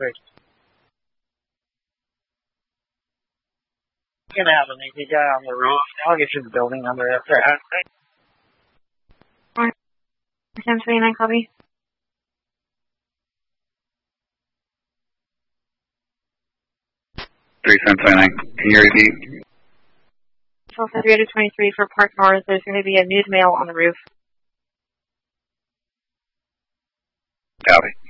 quick. You're gonna have a naked guy on the roof. I'll get you the building number after. 1029, copy. 3729. Can you repeat? 323 for Park North. There's going to be a nude male on the roof. Copy.